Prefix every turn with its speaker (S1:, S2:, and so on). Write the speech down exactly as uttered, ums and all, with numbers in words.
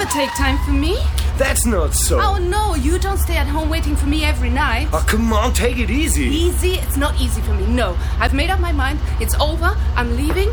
S1: never take time for me.
S2: That's not so.
S1: Oh, no, you don't stay at home waiting for me every night.
S2: Oh, come on, take it easy.
S1: Easy? It's not easy for me, no. I've made up my mind. It's over. I'm leaving.